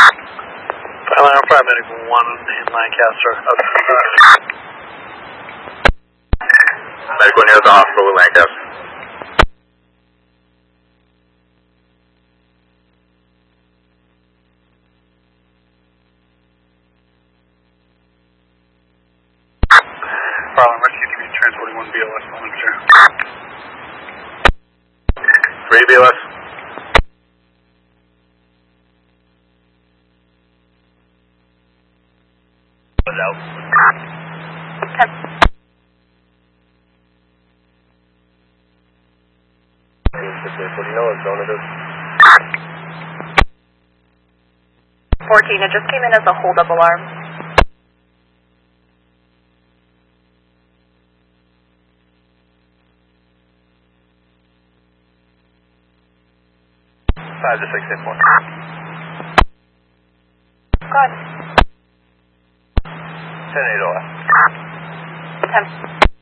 Paramedic 1 in Lancaster. Medical near the hospital with Lancaster. Rescue 3 transporting 1 BLS volunteer. 3 BLS. Out. 10. What do you know what zone it is? 14, it just came in as a hold-up alarm. Five to 6 8 4. Go ahead. 10 8 10.